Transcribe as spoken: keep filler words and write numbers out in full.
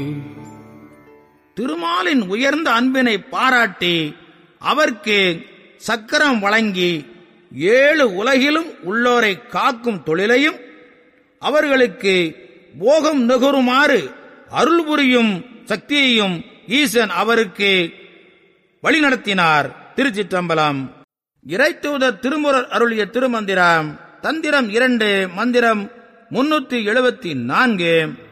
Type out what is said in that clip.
திருமாலின் உயர்ந்த அன்பினை பாராட்டி அவருக்கு சக்கரம் வழங்கி ஏழு உலகிலும் உள்ளோரை காக்கும் தொழிலையும் அவர்களுக்கு போகம் நுகருமாறு அருள் புரியும் சக்தியையும் ஈசன் அவருக்கு வழிநடத்தினார். திருச்சிற்றம்பலம். இறைத்தூதர் திருமுறர் அருளிய திருமந்திரம். தந்திரம் இரண்டு, மந்திரம் முன்னூற்றி எழுபத்தி நான்கு.